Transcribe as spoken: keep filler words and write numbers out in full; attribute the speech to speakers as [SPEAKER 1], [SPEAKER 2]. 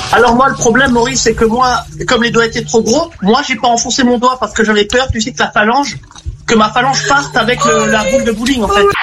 [SPEAKER 1] Alors moi, le problème, Maurice, c'est que moi, comme les doigts étaient trop gros, moi, j'ai pas enfoncé mon doigt parce que j'avais peur, tu sais, que la phalange, que ma phalange parte avec le, la boule de bowling, en fait.